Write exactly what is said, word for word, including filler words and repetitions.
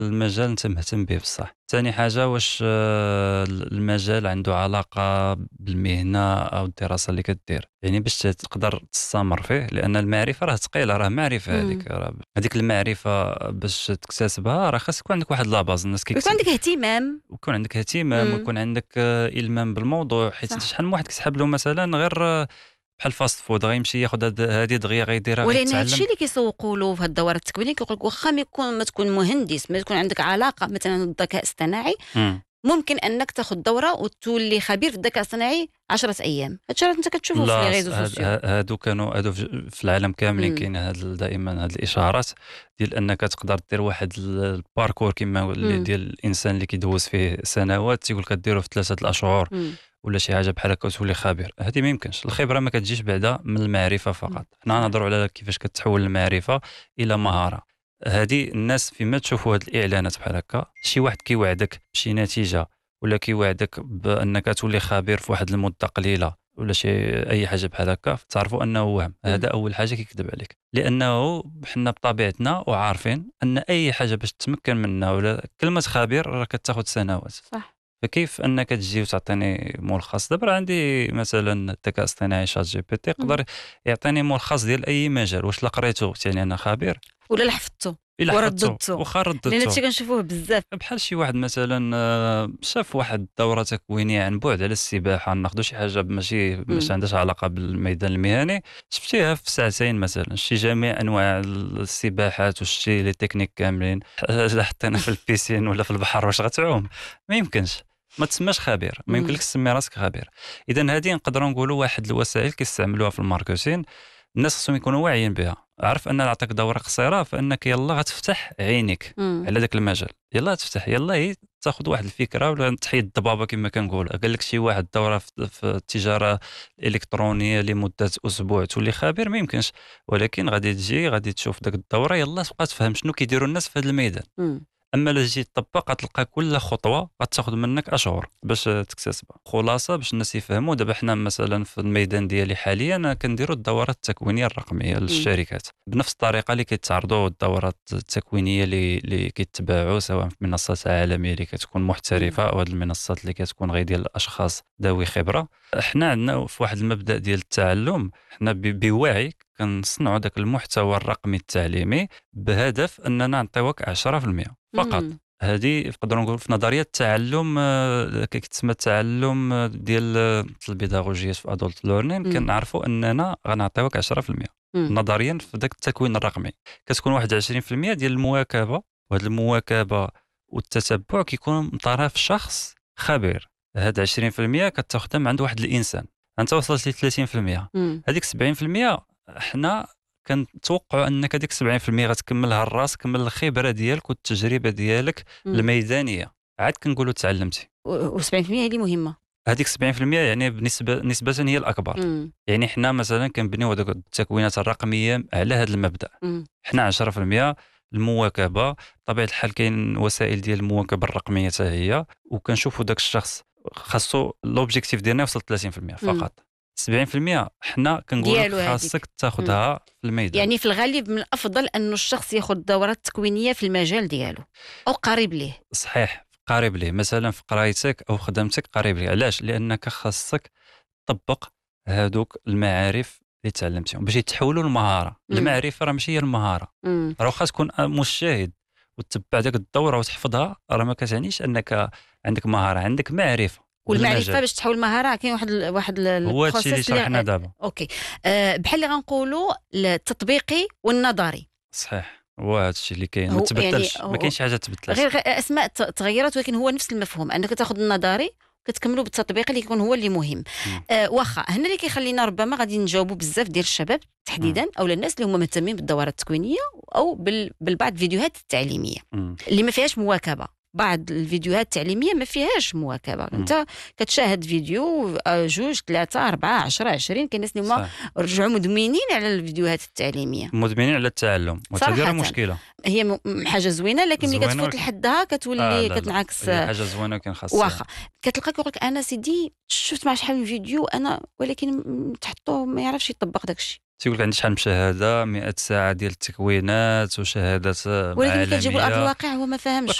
المجال أنت مهتم به بصح. ثاني حاجة واش آه، المجال عنده علاقة بالمهنة أو الدراسة اللي كدير، يعني باش ت تقدر تستمر فيه، لأن المعرفة راه ثقيلة، راه معرفة إمم. هذيك راه هذيك المعرفة باش تكتسبها راه خاص يكون عندك واحد لا باز الناس ويكون كيكتب عندك اهتمام. ويكون عندك اهتمام إمم. ويكون عندك آه، إلمام بالموضوع، حيت صح. شحال من واحد كيسحب له مثلًا غير آه، بحال فاست فود غيمشي ياخذ هاد هادي دغيا غيديرها ولأن هذا غيتعلم. الشيء اللي كيسوقوا له في هاد الدورات التكوينية كيقول لك واخا ما يكون ما تكون مهندس، ما تكون عندك علاقة مثلًا بالذكاء الاصطناعي، إمم. ممكن أنك تاخذ دورة وتولي خبير في الذكاء الاصطناعي عشرة أيام. هاد الشيء راه أنت كتشوفه في لي لا ص ريزو هاد سوسيو. ها هادو كانوا هادو ف في العالم كاملين إمم. كاين هاد ال دائمًا هاد الإشارات ديال أنك تقدر دير واحد ال الparcours كيما اللي إمم. ديال الإنسان اللي كيدوز فيه سنوات تيقول لك ديرو في ثلاثة الأشهر إمم. ولا شي حاجة بحال هكا وتولي خبير، هادي ما يمكنش، الخبرة ما كتجيش بعدا من المعرفة إمم. فقط، حنا صح. نهضروا على كيفاش كتحول المعرفة إلى مهارة، هادي الناس فيما تشوفوا هاد الإعلانات بحال هكا، شي واحد كيوعدك بشي نتيجة ولا كيوعدك بأنك تولي خبير في واحد المدة قليلة ولا شي أي حاجة بحال هكا، تعرفوا أنه وهم، إمم. هذا أول حاجة كيكذب عليك، لأنه حنا بطبيعتنا وعارفين أن أي حاجة باش تتمكن منها ولا كلمة خبير راه كتاخذ سنوات. صح. فكيف أنك تجي وتعطيني ملخص؟ دابا راه عندي مثلًا الذكاء الاصطناعي ChatGPT إمم. يقدر يعطيني ملخص ديال أي مجال، واش لا قريته يعني أنا خبير؟ ولا لا حفظته إلا حفظته ورددته، واخا لأن هاد رددته، الشيء كنشوفوه بزاف. بحال شي واحد مثلًا آه، شاف واحد الدورة تكوينية عن بُعد على السباحة، ناخذوا شي حاجة ماشي ماشي إمم. عندهاش علاقة بالميدان المهني، شفتيها في ساعتين مثلًا، شتي جميع أنواع ال السباحات وشتي لي تكنيك كاملين، إلا حطينا في البيسين ولا في البحر واش غتعوم؟ ما يمكنش، ما تسماش خبير، ما إمم. يمكنلكش تسمي راسك خبير، إذا هذه نقدروا نقولوا واحد الوسائل كيستعملوها في الماركتين، الناس خصهم يكونوا واعيين بها، عرف أن نعطيك دورة قصيرة فإنك يلاه غتفتح عينيك. إمم. على داك المجال، يلاه تفتح يلاه هي تاخذ واحد الفكرة ولا تحيد الضبابة كما كنقولوا، قال لك شي واحد دورة في في التجارة الإلكترونية لمدة أسبوع تولي خبير ما يمكنش، ولكن غادي تجي غادي تشوف داك الدورة يلاه تبقى تفهم شنو كيديروا الناس في هذا الميدان، إمم. أما إلا جيت تطبّق غتلقى كل خطوة غتاخذ منك أشهر باش تكتسبها، خلاصة باش الناس يفهموا دابا حنا مثلًا في الميدان ديالي حاليًا كنديروا الدورات التكوينية الرقمية إمم. للشركات، بنفس الطريقة اللي كيتعرضوا الدورات التكوينية اللي اللي كيتباعوا سواء في منصات عالمية اللي كتكون إمم. محترفة أو هاد المنصات اللي كتكون غير ديال الأشخاص ذوي خبرة، حنا عندنا في واحد المبدأ ديال التعلم حنا ب بوعي كنصنعوا داك المحتوى الرقمي التعليمي بهدف أننا نعطيوك عشرة في المية فقط. إمم. هذه نقدروا نقولوا في نظريه التعلم آه، كيتسمى التعلم آه، ديال آه، البيداغوجيات في ادولت ليرنين إمم. كنعرفوا اننا غنعطيوك عشرة في المية إمم. نظريا في ذاك التكوين الرقمي كتكون واحد عشرين في المية ديال المواكبه وهذه المواكبه والتتبع كيكون من طرف شخص خبير هاد عشرين في المية كتاخذها من عند واحد الانسان انت وصلت ل ثلاثين في المية إمم. هذيك سبعين في المية حنا كنتوقعوا انك هذيك سبعين في المية غتكملها لراسك من الخبره ديالك والتجربه ديالك إمم. الميدانيه عاد كنقولوا تعلمتي و و70% هي اللي مهمة. هذيك سبعين في المية يعني بنسبه نسبه هي الاكبر إمم. يعني حنا مثلا كنبنيو هذوك التكوينات الرقميه على هذا المبدا إمم. حنا عشرة في المية المواكبه بطبيعه الحال كاين وسائل ديال المواكبه الرقميه حتى هي وكنشوفوا داك الشخص خاصو لوبجيكتيف ديالنا يوصل ثلاثين في المية إمم. فقط سبعين في المية حنا كنقولوا لك ديالو خاصك هذيك. إمم. تاخذها في الميدان يعني في الغالب من الأفضل أنه الشخص ياخذ دورات تكوينية في المجال ديالو أو قريب ليه. صحيح قريب ليه مثلا في قرايتك او خدمتك قريب ليه علاش لانك خاصك تطبق هادوك المعارف اللي تعلمتيهم باش يتحولوا لمهاره إمم. المعرفه راه ماشي هي المهاره إمم. راه واخا تكون مجتهد وتتبع داك الدوره وتحفظها راه ما كتعنيش انك عندك مهاره عندك معرفه والمعرفة بالمجال باش تحول مهارة كاين واحد ال واحد ال هو هادشي اللي الprocess اللي شرحنا آآ دابا أوكي. آآ بحال اللي غنقولوا التطبيقي والنظري. صحيح هو هادشي اللي كاين ما هو يعني تبدلش ما هو كاينش حاجه تبدلات غير غ أسماء ت تغيّرت ولكن هو نفس المفهوم، أنك تاخذ النظري كتكملوا بالتطبيقي اللي كيكون هو اللي مهم. مم. آآ واخا هنا اللي كيخلينا ربما غادي نجاوبوا بزاف ديال الشباب مم. تحديدًا أولا الناس اللي هما مهتمين بالدورات التكوينية أو بال بالبعض الفيديوهات التعليمية مم. اللي ما فيهاش مواكبة. بعض الفيديوهات التعليمية ما فيهاش مواكبة، مم. أنت كتشاهد فيديو آآ جوج ثلاثة أربعة عشرة عشرين كاين ناس اللي هما صح رجعوا مدمنين على الفيديوهات التعليمية. مدمنين على التعلم وهذه راه صراحةً مشكله هي م حاجة زوينة لكن ملي زوينه كتفوت ولكن لحدها اه كتولي لا لا كتنعكس. هي حاجه زوينه كان خاصها واخا كتلقى كيقول لك انا سيدي شفت مع شحال من فيديو انا ولكن م- تحطوه ما يعرفش يطبق داكشي. تيقول لك عندي شحال من شهاده، مئة ساعه ديال التكوينات وشهادات ولكن ملي كتجيبوا لارض عالميه. الواقع هو ما فاهمش.